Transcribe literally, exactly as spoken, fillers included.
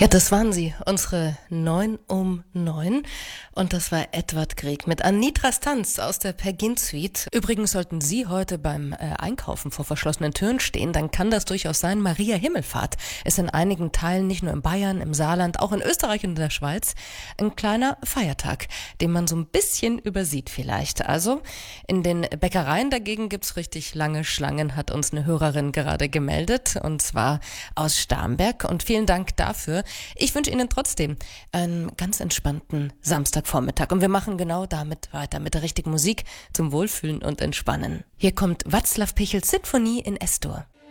Ja, das waren sie, unsere neun um neun. Und das war Edvard Grieg mit Anitra Stanz aus der Pergin Suite. Übrigens sollten Sie heute beim äh, Einkaufen vor verschlossenen Türen stehen, dann kann das durchaus sein. Maria Himmelfahrt ist in einigen Teilen, nicht nur in Bayern, im Saarland, auch in Österreich und in der Schweiz, ein kleiner Feiertag, den man so ein bisschen übersieht vielleicht. Also in den Bäckereien dagegen gibt's richtig lange Schlangen, hat uns eine Hörerin gerade gemeldet, und zwar aus Starnberg. Und vielen Dank dafür. Ich wünsche Ihnen trotzdem einen ganz entspannten Samstagvormittag, und wir machen genau damit weiter, mit der richtigen Musik zum Wohlfühlen und Entspannen. Hier kommt Václav Pichels Sinfonie in S-Dur.